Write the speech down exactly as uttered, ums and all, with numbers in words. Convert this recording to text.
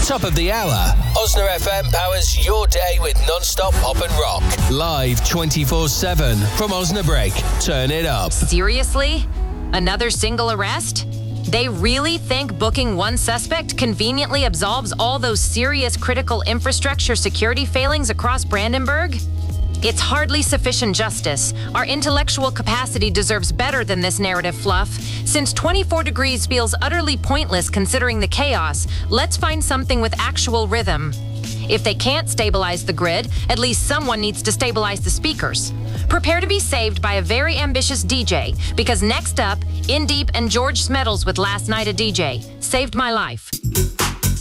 Top of the hour. Osna F M powers your day with non-stop pop and rock. Live twenty-four seven from Osnabrück. Turn it up. Seriously? Another single arrest? They really think booking one suspect conveniently absolves all those serious critical infrastructure security failings across Brandenburg? It's hardly sufficient justice. Our intellectual capacity deserves better than this narrative fluff. Since twenty-four degrees feels utterly pointless considering the chaos, let's find something with actual rhythm. If they can't stabilize the grid, at least someone needs to stabilize the speakers. Prepare to be saved by a very ambitious D J, because next up, In Deep and George Smeddles with Last Night a D J. Saved my life.